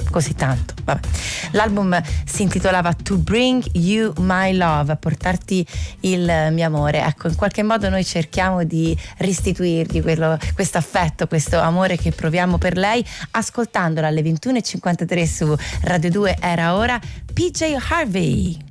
così tanto. Vabbè. L'album si intitolava To Bring You My Love, a portarti il mio amore. Ecco, in qualche modo noi cerchiamo di restituirgli questo affetto, questo amore che proviamo per lei, ascoltandola alle 21:53 su Radio 2 Era Ora, PJ Harvey.